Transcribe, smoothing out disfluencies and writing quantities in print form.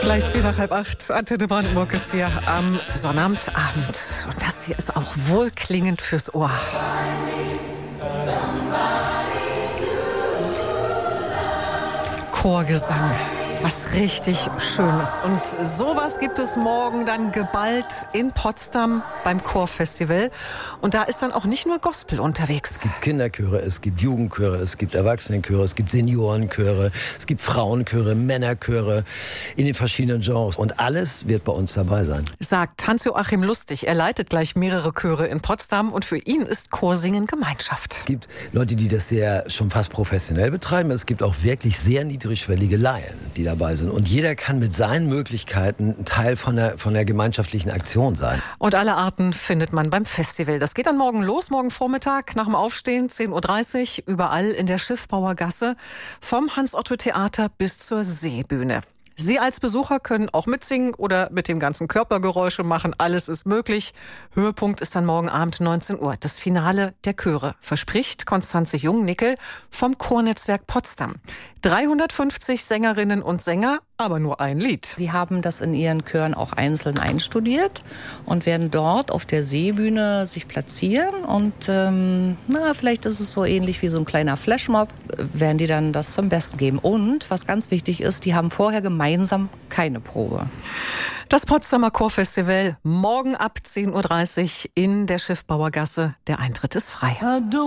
Gleich 7:30. Antenne Brandenburg ist hier am Sonnabendabend. Und das hier ist auch wohlklingend fürs Ohr. Chorgesang. Was richtig Schönes. Und sowas gibt es morgen dann geballt in Potsdam beim Chorfestival. Und da ist dann auch nicht nur Gospel unterwegs. Es gibt Kinderchöre, es gibt Jugendchöre, es gibt Erwachsenenchöre, es gibt Seniorenchöre, es gibt Frauenchöre, Männerchöre in den verschiedenen Genres. Und alles wird bei uns dabei sein. Sagt Hans-Joachim Lustig. Er leitet gleich mehrere Chöre in Potsdam und für ihn ist Chorsingen Gemeinschaft. Es gibt Leute, die das schon fast professionell betreiben. Es gibt auch wirklich sehr niedrigschwellige Laien, die dabei sind. Und jeder kann mit seinen Möglichkeiten ein Teil von der gemeinschaftlichen Aktion sein. Und alle Arten findet man beim Festival. Das geht dann morgen los, morgen Vormittag nach dem Aufstehen, 10:30 Uhr, überall in der Schiffbauergasse, vom Hans-Otto-Theater bis zur Seebühne. Sie als Besucher können auch mitsingen oder mit dem ganzen Körper Geräusche machen. Alles ist möglich. Höhepunkt ist dann morgen Abend 19 Uhr. Das Finale der Chöre, verspricht Konstanze Jung-Nickel vom Chornetzwerk Potsdam. 350 Sängerinnen und Sänger, aber nur ein Lied. Sie haben das in ihren Chören auch einzeln einstudiert und werden dort auf der Seebühne sich platzieren. Und vielleicht ist es so ähnlich wie so ein kleiner Flashmob, werden die dann das zum Besten geben. Und was ganz wichtig ist, die haben vorher gemeinsam keine Probe. Das Potsdamer Chorfestival morgen ab 10:30 Uhr in der Schiffbauergasse. Der Eintritt ist frei.